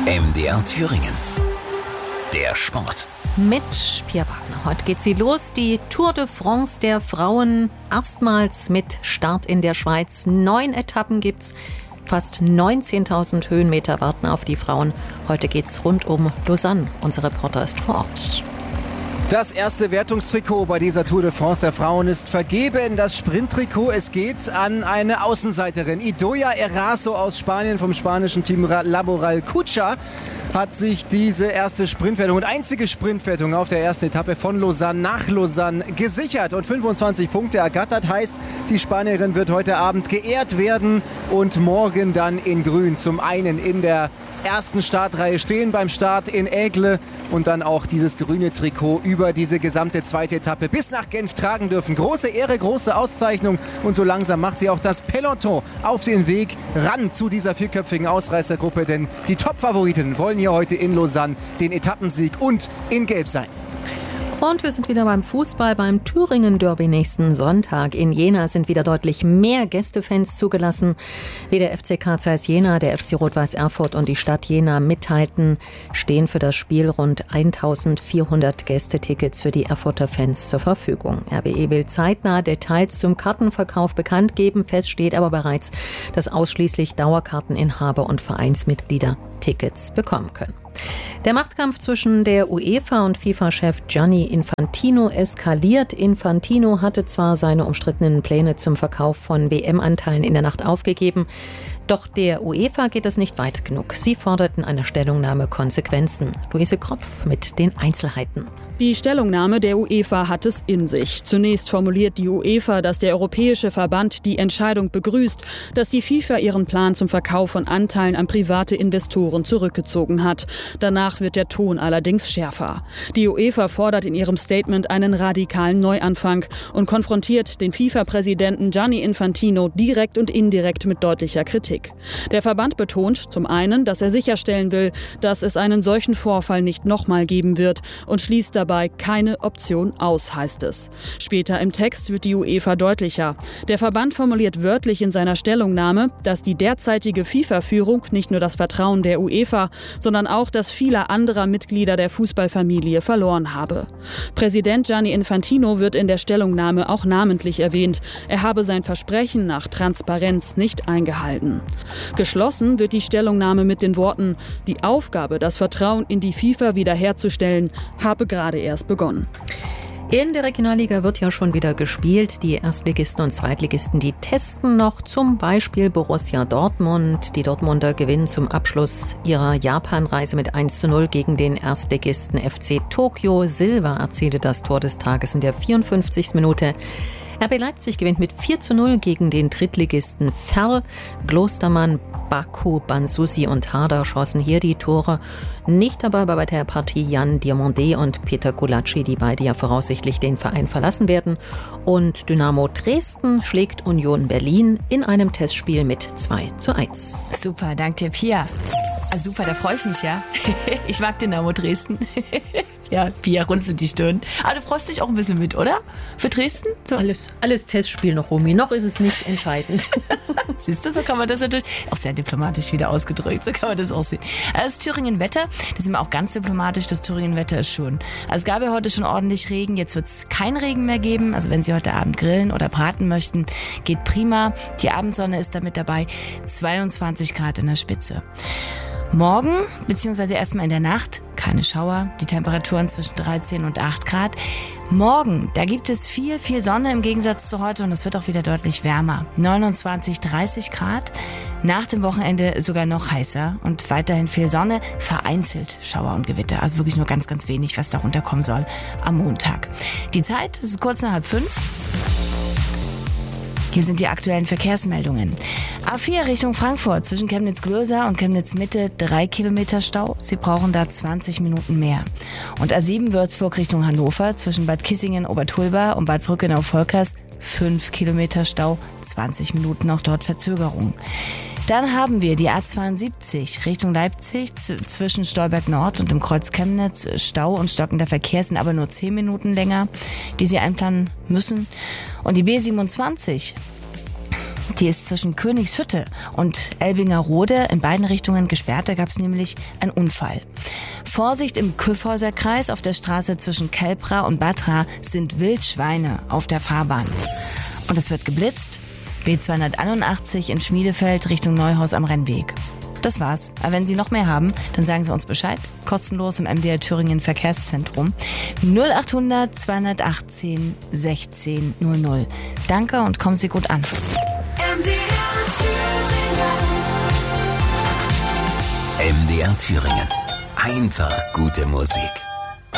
MDR Thüringen. Der Sport. Mit Pia Wagner. Heute geht sie los. Die Tour de France der Frauen. Erstmals mit Start in der Schweiz. 9 Etappen gibt's. Fast 19.000 Höhenmeter warten auf die Frauen. Heute geht's rund um Lausanne. Unser Reporter ist vor Ort. Das erste Wertungstrikot bei dieser Tour de France der Frauen ist vergeben. Das Sprinttrikot, es geht an eine Außenseiterin. Idoia Eraso aus Spanien vom spanischen Team Laboral Cucha hat sich diese erste Sprintwertung und einzige Sprintwertung auf der ersten Etappe von Lausanne nach Lausanne gesichert und 25 Punkte ergattert. Heißt, die Spanierin wird heute Abend geehrt werden und morgen dann in Grün zum einen in der ersten Startreihe stehen beim Start in Aigle und dann auch dieses grüne Trikot über diese gesamte zweite Etappe bis nach Genf tragen dürfen. Große Ehre, große Auszeichnung und so langsam macht sie auch das Peloton auf den Weg ran zu dieser vierköpfigen Ausreißergruppe, denn die Top-Favoriten wollen hier heute in Lausanne den Etappensieg und in Gelb sein. Und wir sind wieder beim Fußball, beim Thüringen-Derby nächsten Sonntag. In Jena sind wieder deutlich mehr Gästefans zugelassen. Wie der FC Carl Zeiss Jena, der FC Rot-Weiß Erfurt und die Stadt Jena mitteilten, stehen für das Spiel rund 1.400 Gästetickets für die Erfurter Fans zur Verfügung. RWE will zeitnah Details zum Kartenverkauf bekannt geben. Fest steht aber bereits, dass ausschließlich Dauerkarteninhaber und Vereinsmitglieder Tickets bekommen können. Der Machtkampf zwischen der UEFA und FIFA-Chef Gianni Infantino eskaliert. Infantino hatte zwar seine umstrittenen Pläne zum Verkauf von WM-Anteilen in der Nacht aufgegeben, doch der UEFA geht es nicht weit genug. Sie fordert in einer Stellungnahme Konsequenzen. Luise Kropf mit den Einzelheiten. Die Stellungnahme der UEFA hat es in sich. Zunächst formuliert die UEFA, dass der Europäische Verband die Entscheidung begrüßt, dass die FIFA ihren Plan zum Verkauf von Anteilen an private Investoren zurückgezogen hat. Danach wird der Ton allerdings schärfer. Die UEFA fordert in ihrem Statement einen radikalen Neuanfang und konfrontiert den FIFA-Präsidenten Gianni Infantino direkt und indirekt mit deutlicher Kritik. Der Verband betont zum einen, dass er sicherstellen will, dass es einen solchen Vorfall nicht nochmal geben wird und schließt dabei keine Option aus, heißt es. Später im Text wird die UEFA deutlicher. Der Verband formuliert wörtlich in seiner Stellungnahme, dass die derzeitige FIFA-Führung nicht nur das Vertrauen der UEFA, sondern auch das vieler anderer Mitglieder der Fußballfamilie verloren habe. Präsident Gianni Infantino wird in der Stellungnahme auch namentlich erwähnt. Er habe sein Versprechen nach Transparenz nicht eingehalten. Geschlossen wird die Stellungnahme mit den Worten: Die Aufgabe, das Vertrauen in die FIFA wiederherzustellen, habe gerade erst begonnen. In der Regionalliga wird ja schon wieder gespielt. Die Erstligisten und Zweitligisten, die testen noch, zum Beispiel Borussia Dortmund. Die Dortmunder gewinnen zum Abschluss ihrer Japanreise mit 1:0 gegen den Erstligisten FC Tokio. Silva erzielte das Tor des Tages in der 54. Minute. RB Leipzig gewinnt mit 4:0 gegen den Drittligisten Verl. Klostermann, Baku, Bansusi und Harder schossen hier die Tore. Nicht dabei war bei der Partie Jan Diomandé und Peter Gulacsi, die beide ja voraussichtlich den Verein verlassen werden. Und Dynamo Dresden schlägt Union Berlin in einem Testspiel mit 2:1. Super, danke dir, Pia. Super, da freue ich mich, ja. Ich mag Dynamo Dresden. Ja, Pia runzelt die Stirn. Aber du freust dich auch ein bisschen mit, oder? Für Dresden? So. Alles Testspiel noch, Romy. Noch ist es nicht entscheidend. Siehst du, so kann man das natürlich auch sehr diplomatisch wieder ausgedrückt. So kann man das auch sehen. Das Thüringen-Wetter, das sind wir auch ganz diplomatisch. Das Thüringen-Wetter ist schon. Also es gab ja heute schon ordentlich Regen. Jetzt wird es keinen Regen mehr geben. Also wenn Sie heute Abend grillen oder braten möchten, geht prima. Die Abendsonne ist damit dabei. 22 Grad in der Spitze. Morgen, beziehungsweise erstmal in der Nacht, keine Schauer, die Temperaturen zwischen 13 und 8 Grad. Morgen, da gibt es viel Sonne im Gegensatz zu heute und es wird auch wieder deutlich wärmer. 29, 30 Grad. Nach dem Wochenende sogar noch heißer und weiterhin viel Sonne, vereinzelt Schauer und Gewitter. Also wirklich nur ganz, ganz wenig, was darunter kommen soll am Montag. Die Zeit ist kurz nach 4:30. Hier sind die aktuellen Verkehrsmeldungen. A4 Richtung Frankfurt zwischen Chemnitz-Glöser und Chemnitz-Mitte 3 Kilometer Stau. Sie brauchen da 20 Minuten mehr. Und A7 Würzburg Richtung Hannover zwischen Bad Kissingen-Obertulba und Bad Brückenau-Volkers 5 Kilometer Stau, 20 Minuten auch dort Verzögerung. Dann haben wir die A72 Richtung Leipzig zwischen Stolberg Nord und dem Kreuz Chemnitz. Stau und stockender Verkehr sind aber nur 10 Minuten länger, die Sie einplanen müssen. Und die B27 die ist zwischen Königshütte und Elbingerode in beiden Richtungen gesperrt. Da gab es nämlich einen Unfall. Vorsicht im Kyffhäuserkreis. Auf der Straße zwischen Kelpra und Batra sind Wildschweine auf der Fahrbahn. Und es wird geblitzt. B281 in Schmiedefeld Richtung Neuhaus am Rennweg. Das war's. Aber wenn Sie noch mehr haben, dann sagen Sie uns Bescheid. Kostenlos im MDR Thüringen Verkehrszentrum. 0800 218 16 00. Danke und kommen Sie gut an. MDR Thüringen. Einfach gute Musik.